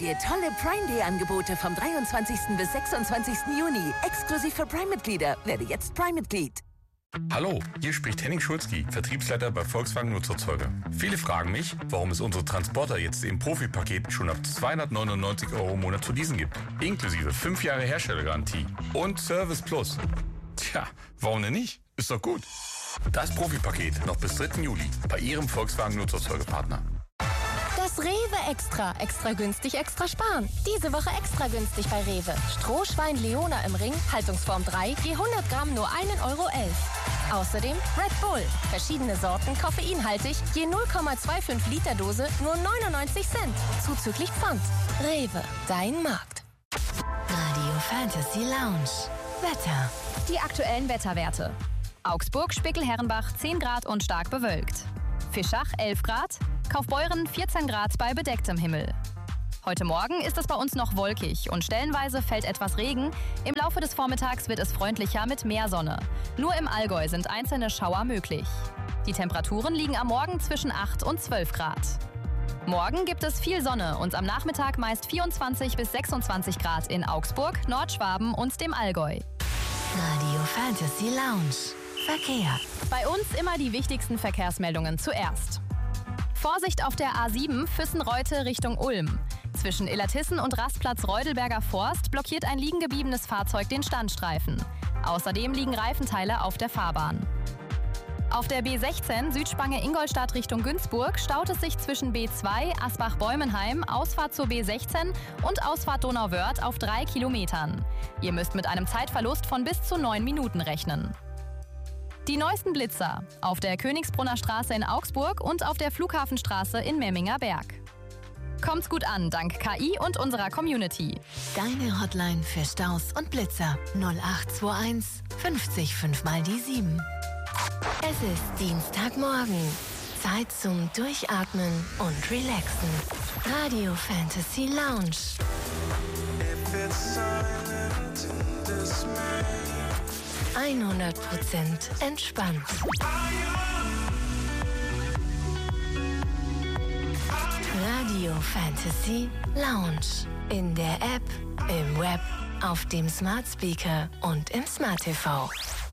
dir tolle Prime Day Angebote vom 23. bis 26. Juni. Exklusiv für Prime-Mitglieder. Werde jetzt Prime-Mitglied. Hallo, hier spricht Henning Schulzki, Vertriebsleiter bei Volkswagen Nutzerzeuger. Viele fragen mich, warum es unsere Transporter jetzt im Profipaket schon ab 299 € im Monat zu leasen gibt. Inklusive 5 Jahre Herstellergarantie und Service Plus. Tja, warum denn nicht? Ist doch gut. Das Profipaket noch bis 3. Juli bei Ihrem Volkswagen Nutzerzeugerpartner. Das Rewe Extra. Extra günstig, extra sparen. Diese Woche extra günstig bei Rewe. Strohschwein Leona im Ring, Haltungsform 3, je 100 Gramm nur 1,11 €. Außerdem Red Bull. Verschiedene Sorten, koffeinhaltig, je 0,25 Liter Dose, nur 99 Cent. Zuzüglich Pfand. Rewe, dein Markt. Radio Fantasy Lounge. Wetter. Die aktuellen Wetterwerte. Augsburg, Spickel-Herrenbach 10 Grad und stark bewölkt. Fischach 11 Grad, Kaufbeuren 14 Grad bei bedecktem Himmel. Heute Morgen ist es bei uns noch wolkig und stellenweise fällt etwas Regen. Im Laufe des Vormittags wird es freundlicher mit mehr Sonne. Nur im Allgäu sind einzelne Schauer möglich. Die Temperaturen liegen am Morgen zwischen 8 und 12 Grad. Morgen gibt es viel Sonne und am Nachmittag meist 24 bis 26 Grad in Augsburg, Nordschwaben und dem Allgäu. Radio Fantasy Lounge. Verkehr. Bei uns immer die wichtigsten Verkehrsmeldungen zuerst. Vorsicht auf der A7 Füssen-Reute Richtung Ulm. Zwischen Illertissen und Rastplatz Reudelberger Forst blockiert ein liegen gebliebenes Fahrzeug den Standstreifen. Außerdem liegen Reifenteile auf der Fahrbahn. Auf der B16 Südspange Ingolstadt Richtung Günzburg staut es sich zwischen B2 Asbach-Bäumenheim, Ausfahrt zur B16 und Ausfahrt Donauwörth auf 3 Kilometern. Ihr müsst mit einem Zeitverlust von bis zu 9 Minuten rechnen. Die neuesten Blitzer auf der Königsbrunner Straße in Augsburg und auf der Flughafenstraße in Memminger Berg. Kommt's gut an, dank KI und unserer Community. Deine Hotline für Staus und Blitzer 0821 50 5 mal die 7. Es ist Dienstagmorgen. Zeit zum Durchatmen und Relaxen. Radio Fantasy Lounge. 100% entspannt. Radio Fantasy Lounge. In der App, im Web, auf dem Smart Speaker und im Smart TV.